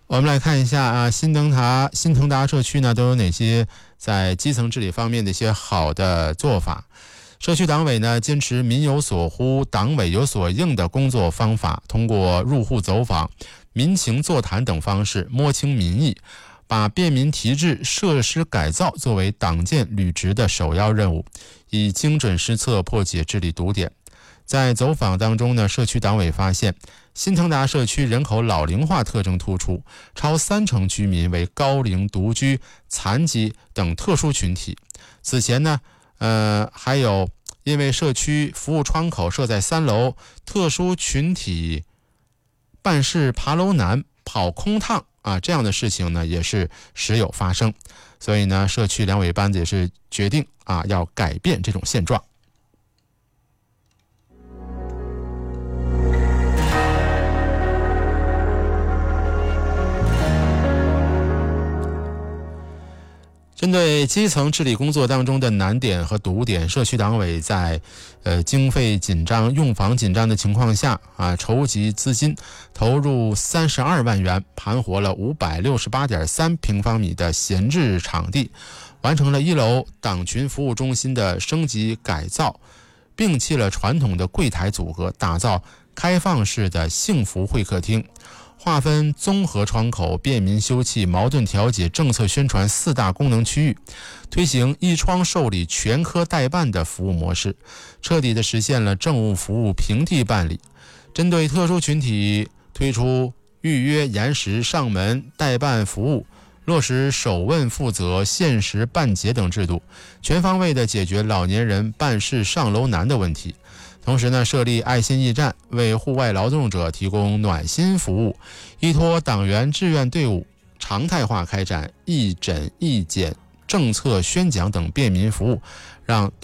我们来看一下啊，新腾达社区呢都有哪些在基层治理方面的一些好的做法。社区党委呢坚持民有所呼、党委有所应的工作方法，通过入户走访、民情座谈等方式摸清民意，把便民提质、设施改造作为党建履职的首要任务，以精准施策破解治理堵点。在走访当中呢，社区党委发现新腾达社区人口老龄化特征突出，超30%居民为高龄、独居、残疾等特殊群体。此前呢，还有因为社区服务窗口设在3楼，特殊群体办事爬楼难、跑空趟啊，这样的事情呢也是时有发生。所以呢，社区两委班子也是决定要改变这种现状。针对基层治理工作当中的难点和堵点，社区党委在经费紧张、用房紧张的情况下筹集资金，投入32万元，盘活了568.3平方米的闲置场地，完成了1楼党群服务中心的升级改造，摒弃了传统的柜台组合，打造开放式的幸福会客厅。划分综合窗口、便民休憩、矛盾调解、政策宣传4大功能区域，推行一窗受理、全科代办的服务模式，彻底地实现了政务服务平地办理。针对特殊群体，推出预约、延时、上门代办服务，落实首问负责、限时办结等制度，全方位地解决老年人办事上楼难的问题。同时呢，设立爱心驿站，为户外劳动者提供暖心服务，依托党员志愿队伍，常态化开展义诊、义检、政策宣讲等便民服务，让